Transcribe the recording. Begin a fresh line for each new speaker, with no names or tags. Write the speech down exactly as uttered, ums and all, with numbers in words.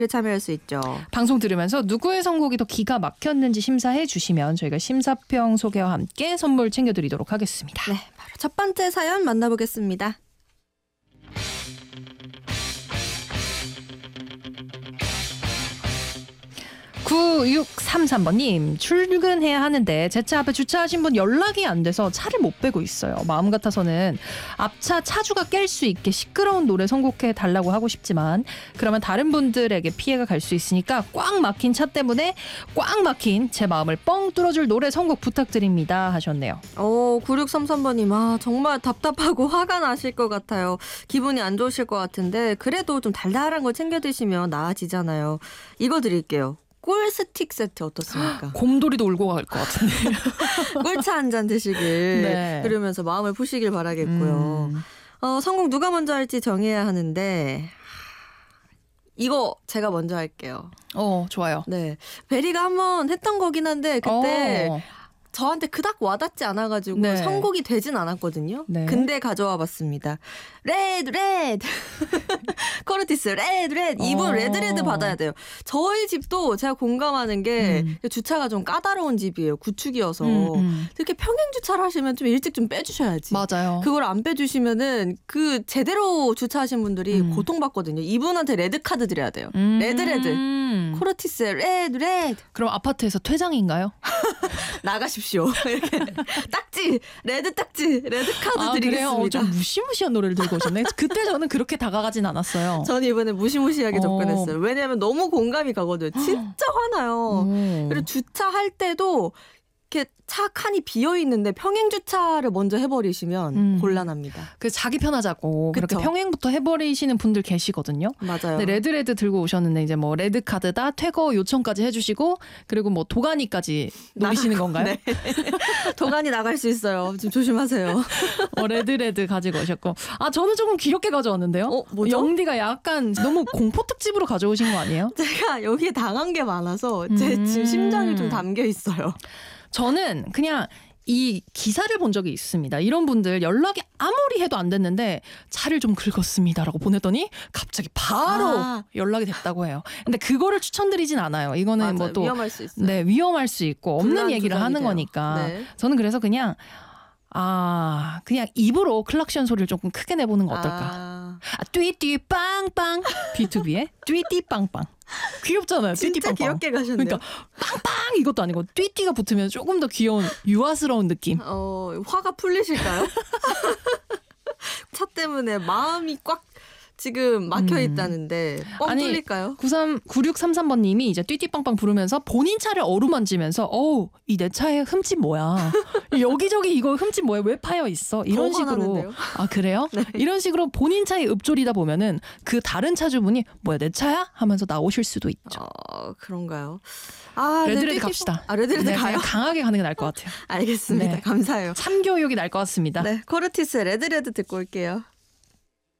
참여할 수 있죠.
방송 들으면서 누구의 선곡이 더 기가 막혔는지 심사해 주시면 저희가 심사평 소개와 함께 선물 챙겨드리도록 하겠습니다.
네, 바로 첫 번째 사연 만나보겠습니다.
구육삼삼 번님 출근해야 하는데 제 차 앞에 주차하신 분 연락이 안 돼서 차를 못 빼고 있어요. 마음 같아서는 앞차 차주가 깰 수 있게 시끄러운 노래 선곡해 달라고 하고 싶지만 그러면 다른 분들에게 피해가 갈 수 있으니까 꽉 막힌 차 때문에 꽉 막힌 제 마음을 뻥 뚫어줄 노래 선곡 부탁드립니다 하셨네요.
오, 구육삼삼 번님 아 정말 답답하고 화가 나실 것 같아요. 기분이 안 좋으실 것 같은데 그래도 좀 달달한 거 챙겨 드시면 나아지잖아요. 이거 드릴게요. 꿀 스틱 세트 어떻습니까?
곰돌이도 울고 갈 것 같은데.
꿀차 한 잔 드시길
네.
들으면서 마음을 푸시길 바라겠고요.
음.
어, 선곡 누가 먼저 할지 정해야 하는데 이거 제가 먼저 할게요.
어 좋아요.
네, 베리가 한번 했던 거긴 한데 그때
어.
저한테 그닥 와닿지 않아가지고
네.
선곡이 되진 않았거든요.
네.
근데 가져와 봤습니다. 레드 레드 코르티스 레드 레드 이분
어.
레드 레드 받아야 돼요. 저희 집도 제가 공감하는 게
음.
주차가 좀 까다로운 집이에요. 구축이어서
음, 음.
이렇게 평행 주차를 하시면 좀 일찍 좀 빼주셔야지.
맞아요.
그걸 안 빼주시면은 그 제대로 주차하신 분들이
음.
고통받거든요. 이분한테 레드 카드 드려야 돼요.
음.
레드 레드 코르티스 레드 레드
그럼 아파트에서 퇴장인가요?
나가십시오. 이렇게 딱지 레드 딱지 레드 카드
아,
드리겠습니다.
그래요? 어, 좀 무시무시한 노래를 들고 오셨네. 그때 저는 그렇게 다가가진 않았어요.
저는 이번에 무시무시하게
어.
접근했어요. 왜냐하면 너무 공감이 가거든요. 진짜 화나요.
오.
그리고 주차할 때도 이렇게 차 칸이 비어 있는데 평행 주차를 먼저 해버리시면
음.
곤란합니다.
그 자기 편하자고
그쵸?
그렇게 평행부터 해버리시는 분들 계시거든요.
맞아요.
근데 레드레드 들고 오셨는데 이제 뭐 레드 카드다 퇴거 요청까지 해주시고 그리고 뭐 도가니까지 노리시는 건가요?
네. 도가니 나갈 수 있어요. 좀 조심하세요.
어, 레드레드 가지고 오셨고 아 저는 조금 귀엽게 가져왔는데요.
어, 뭐죠?
영디가 약간 너무 공포 특집으로 가져오신 거 아니에요?
제가 여기에 당한 게 많아서 제
음.
지금 심장이 좀 담겨 있어요.
저는 그냥 이 기사를 본 적이 있습니다. 이런 분들 연락이 아무리 해도 안 됐는데 차를 좀 긁었습니다라고 보냈더니 갑자기 바로
아.
연락이 됐다고 해요. 근데 그거를 추천드리진 않아요. 이거는
맞아요.
뭐 또
위험할 수 있어요.
네, 위험할 수 있고 없는
분란
얘기를
조작이
하는
돼요.
거니까
네.
저는 그래서 그냥 아 그냥 입으로 클락션 소리를 조금 크게 내보는 거 어떨까?
아.
아, 띠띠 빵빵 비투비의 띠띠 빵빵 귀엽잖아요. 띠띠
진짜
빵빵.
귀엽게 가셨네요.
그러니까 빵빵 이것도 아니고 띠띠가 붙으면 조금 더 귀여운 유아스러운 느낌.
어, 화가 풀리실까요? 차 때문에 마음이 꽉 지금 막혀 있다는데 뻥
아니,
뚫릴까요?
구육삼삼 번님이 이제 띠띠빵빵 부르면서 본인 차를 어루만지면서 어우 이 내 차에 흠집 뭐야 여기저기 이거 흠집 뭐야 왜 파여 있어 이런
더
식으로
화나는데요?
아 그래요?
네.
이런 식으로 본인 차에 읊조리다 보면은 그 다른 차주분이 뭐야 내 차야? 하면서 나오실 수도 있죠.
어, 그런가요? 아,
레드레드
네,
갑시다.
아, 레드레드
네,
가요?
그냥 강하게 가는 게 나을 것 같아요.
알겠습니다.
네.
감사해요.
참교육이 날 것 같습니다.
네, 코르티스의 레드레드 듣고 올게요.